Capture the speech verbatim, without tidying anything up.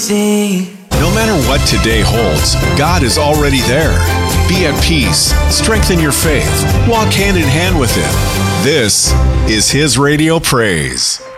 No matter what today holds, God is already there. Be at peace, strengthen your faith, walk hand in hand with Him. This is His Radio Praise.